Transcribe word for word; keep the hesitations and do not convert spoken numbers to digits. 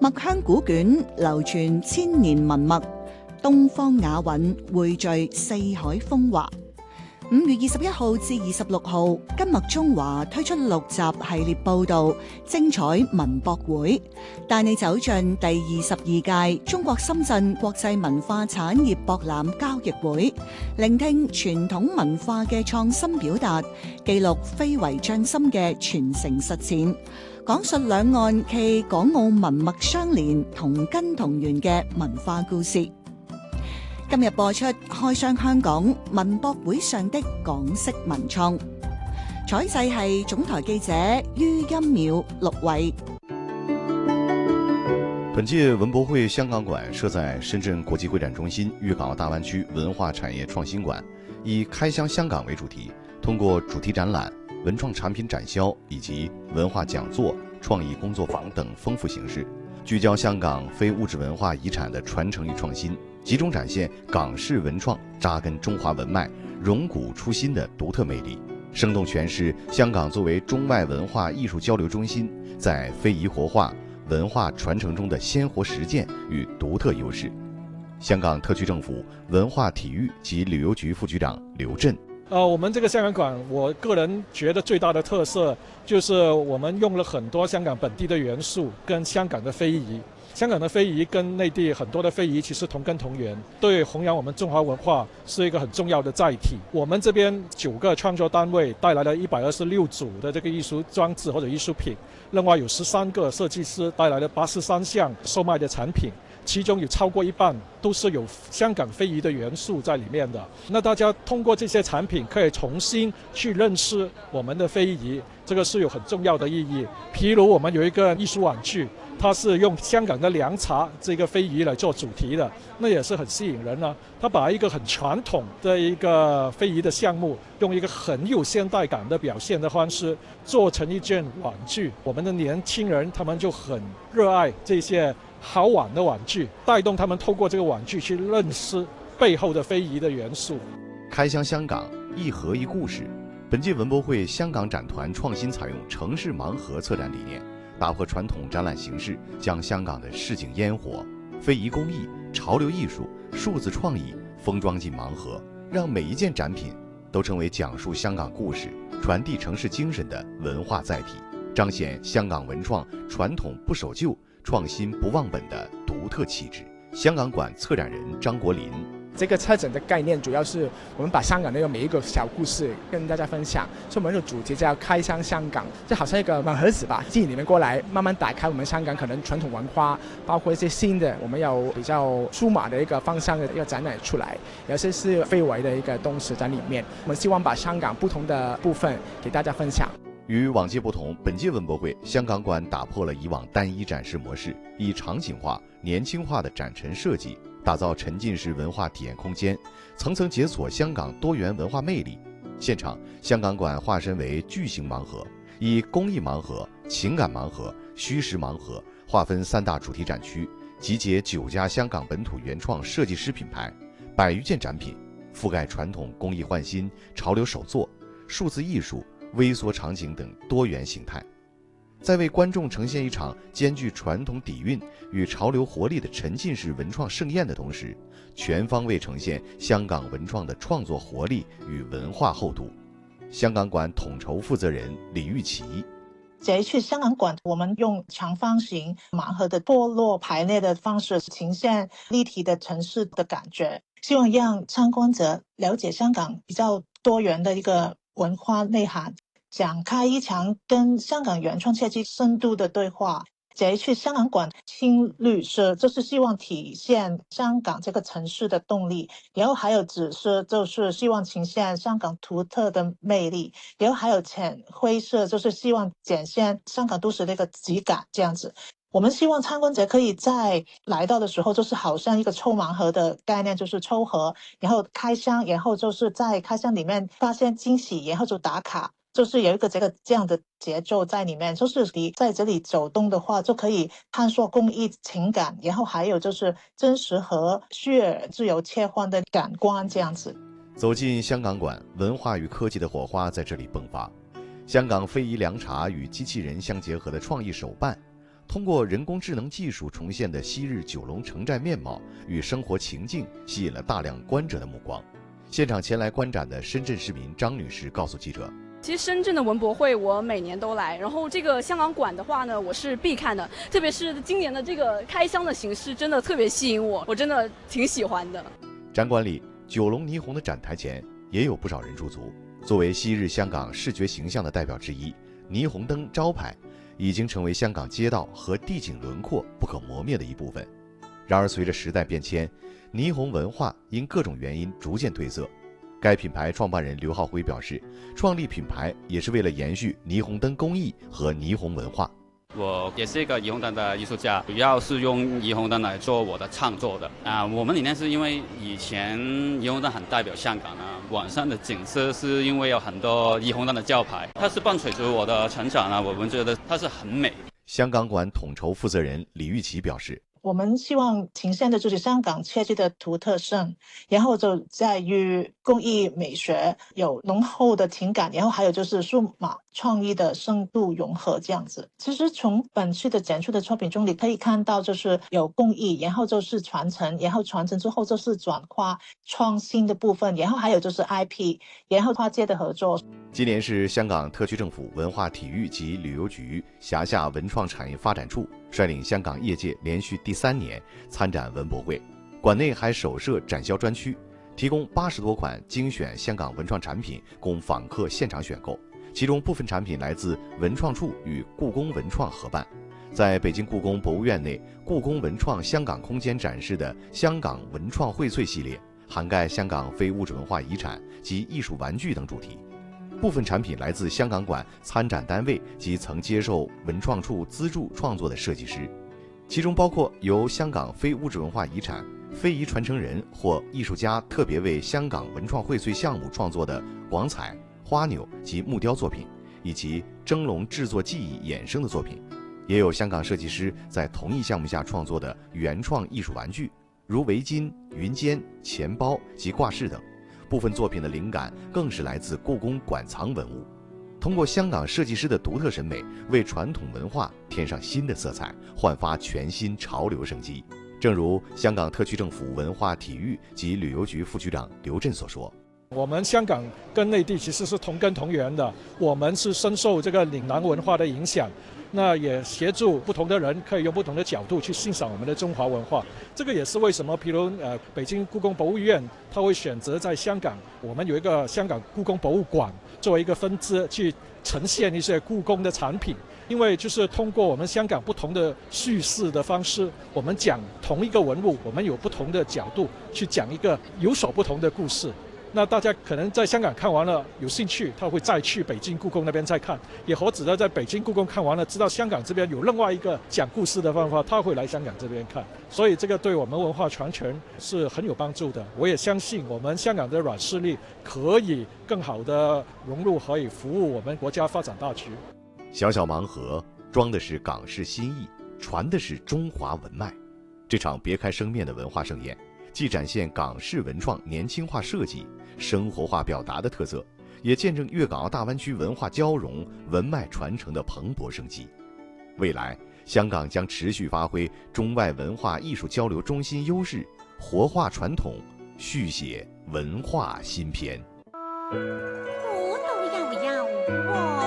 墨香古卷流傳千年文物，東方雅韻匯聚四海風華。五月二十一號至二十六號，金墨中華推出六集系列報道，精彩文博會，帶你走進第二十二屆中國深圳國際文化產業博覽交易會，聆聽傳統文化嘅創新表達，記錄非遺匠心嘅傳承實踐，講述兩岸暨港澳文脈相連、同根同源嘅文化故事。今日播出開箱香港文博會上的港式文創，採製係總台記者于欽淼、陸偉。 本届文博會香港館設在深圳國際會展中心粵港澳大灣區文化產業創新館，以開箱香港為主題，通過主題展覽、文創產品展銷以及文化講座、創意工作坊等豐富形式，聚焦香港非物質文化遺產的傳承與創新，集中展現港式文創扎根中華文脈、榮古出新的獨特魅力，生動詮釋香港作為中外文化藝術交流中心，在非遺活化、文化傳承中的鮮活實踐與獨特優勢。香港特區政府文化體育及旅遊局副局長劉震。 呃，我們這個香港館，我個人覺得最大的特色就是我們用了很多香港本地的元素跟香港的非遺。香港的非遺跟內地很多的非遺其實同根同源，對弘揚我們中華文化是一個很重要的載體。我們這邊九個創作單位帶來了一百二十六組的這個藝術裝置或者藝術品，另外有十三個設計師帶來了八十三項售賣的產品，其中有超過一半都是有香港非遺的元素在裡面的。那大家通過這些產品可以重新去認識我們的非遺，這個是有很重要的意義。譬如我們有一個藝術玩具，它是用香港的涼茶這個非遺來做主題的，那也是很吸引人啊。它把一個很傳統的一個非遺的項目，用一個很有現代感的表現的方式做成一件玩具。我們的年輕人他們就很熱愛這些好玩的玩具，帶動他們透過這個玩具去認識背後的非遺的元素。 開箱香港，一盒一故事。本屆文博會香港展團創新採用城市盲盒策展理念，打破傳統展覽形式，將香港的市井煙火、非遺工藝、潮流藝術、數字創意封裝進盲盒，讓每一件展品都成為講述香港故事、傳遞城市精神的文化載體，彰顯香港文創傳統不守舊、創新不忘本的獨特氣質。香港館策展人張國林。 這個策展的概念主要是我們把香港的每一個小故事跟大家分享，所以我們的主題叫開箱香港，就好像一個盲盒子吧，吸引你們過來慢慢打開我們香港可能傳統文化，包括一些新的我們有比較數碼的一個方向的一個展覽出來，有些是非遺的一個東西在裡面，我們希望把香港不同的部分給大家分享。 與往屆不同，本屆文博會香港館打破了以往單一展示模式，以場景化、年輕化的展陳設計，打造沉浸式文化體驗空間，層層解鎖香港多元文化魅力。現場，香港館化身為巨型盲盒，以工藝盲盒、情感盲盒、虛實盲盒劃分三大主題展區，集結九家香港本土原創設計師品牌，百餘件展品，覆蓋傳統工藝換新、潮流手作、數字藝術、微縮場景等多元形態，在為觀眾呈現一場兼具傳統底蘊與潮流活力的沉浸式文創盛宴的同時，全方位呈現香港文創的創作活力與文化厚度。香港館統籌負責人李玉琪。 這一次香港館，我們用長方形盲盒的剝落排列的方式，呈現立體的城市的感覺，希望讓參觀者了解香港比較多元的一個文化內涵，展開一場跟香港原創設計深度的對話。這一次香港館青綠色就是希望體現香港這個城市的動力，然後還有紫色就是希望呈現香港獨特的魅力，然後還有淺灰色就是希望展現香港都市的一個質感。這樣子，我們希望參觀者可以在來到的時候就是好像一個抽盲盒的概念，就是抽盒，然後開箱，然後就是在開箱裡面發現驚喜，然後就打卡，就是有一個這個這樣的節奏在裡面，就是你在這裡走動的話就可以探索工藝情感，然後還有就是真實和虛擬自由切換的感官。這樣子走進香港館，文化與科技的火花在這裡迸發。香港非遺涼茶與機器人相結合的創意手辦， 通过人工智能技术重现的昔日九龙城寨面貌与生活情境，吸引了大量观者的目光。现场前来观展的深圳市民张女士告诉记者， 其实深圳的文博会我每年都来，然后这个香港馆的话呢，我是必看的，特别是今年的这个开箱的形式真的特别吸引我，我真的挺喜欢的。 展馆里九龙霓虹的展台前也有不少人驻足。作为昔日香港视觉形象的代表之一，霓虹灯招牌已经成为香港街道和地景轮廓不可磨灭的一部分。然而随着时代变迁，霓虹文化因各种原因逐渐褪色。该品牌创办人刘浩辉表示，创立品牌也是为了延续霓虹灯工艺和霓虹文化。 我也是一个霓虹灯的艺术家，主要是用霓虹灯来做我的创作的啊。我们理念是因为以前霓虹灯很代表香港啊，晚上的景色是因为有很多霓虹灯的招牌，它是伴随着我的成长啊，我们觉得它是很美。 香港馆统筹负责人李玉琪表示， 我们希望呈现的就是香港设计的独特性，然后就在于工艺美学有浓厚的情感，然后还有就是数码创意的深度融合这样子。其实从本次的展出的作品中，你可以看到就是有工艺，然后就是传承，然后传承之后就是转化创新的部分，然后还有就是 I P， 然后跨界的合作。 今年是香港特区政府文化体育及旅游局辖下文创产业发展处率领香港业界连续第三年参展文博会，馆内还首设展销专区，提供八十多款精选香港文创产品供访客现场选购，其中部分产品来自文创处与故宫文创合办。在北京故宫博物院内，故宫文创香港空间展示的香港文创荟萃系列，涵盖香港非物质文化遗产及艺术玩具等主题。部分产品来自香港馆参展单位及曾接受文创处资助创作的设计师，其中包括由香港非物质文化遗产、非遗传承人或艺术家特别为香港文创荟萃项目创作的广彩、花钮及木雕作品，以及蒸笼制作技艺衍生的作品，也有香港设计师在同一项目下创作的原创艺术玩具，如围巾、云肩、钱包及挂饰等。部分作品的灵感更是来自故宫馆藏文物，通过香港设计师的独特审美，为传统文化添上新的色彩，焕发全新潮流生机。正如香港特区政府文化体育及旅游局副局长刘震所说， 我们香港跟内地其实是同根同源的，我们是深受这个岭南文化的影响，那也协助不同的人可以用不同的角度去欣赏我们的中华文化。这个也是为什么，譬如呃，北京故宫博物院，他会选择在香港，我们有一个香港故宫博物馆作为一个分支，去呈现一些故宫的产品。因为就是通过我们香港不同的叙事的方式，我们讲同一个文物，我们有不同的角度去讲一个有所不同的故事。那大家可能在香港看完了有兴趣，他会再去北京故宫那边再看，也或者在北京故宫看完了知道香港这边有另外一个讲故事的方法，他会来香港这边看。所以这个对我们文化传承是很有帮助的。我也相信我们香港的软实力可以更好的融入，可以服务我们国家发展大局。 小小盲盒装的是港式新意，传的是中华文脉。这场别开生面的文化盛宴，既展现港式文创年轻化设计、生活化表达的特色，也见证粤港澳大湾区文化交融、文脉传承的蓬勃生机。未来，香港将持续发挥中外文化艺术交流中心优势，活化传统，续写文化新篇。 我都要要我。